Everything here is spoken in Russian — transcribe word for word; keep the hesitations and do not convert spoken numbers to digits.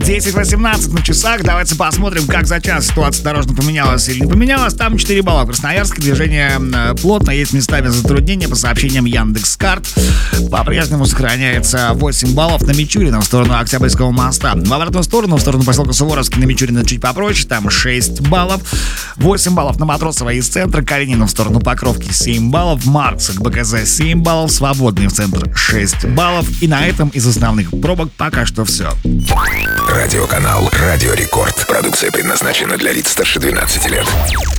десять восемнадцать на часах. Давайте посмотрим, как за час ситуация дорожно поменялась или не поменялась. Там четыре балла в Красноярске. Движение плотно, есть местами затруднения по сообщениям Яндекс.Карт. По-прежнему сохраняется восемь баллов на Мичурина в сторону Октябрьского моста. В обратную сторону, в сторону поселка Суворовский на Мичурина чуть попроще. Там шесть баллов. восемь баллов на Матросова из центра. Калинина в сторону Покровки семь баллов. Маркса к БКЗ семь баллов. Свободный в центр шесть баллов. И на этом из основных пробок пока что все. Радиоканал «Радио Рекорд». Продукция предназначена для лиц старше двенадцати лет.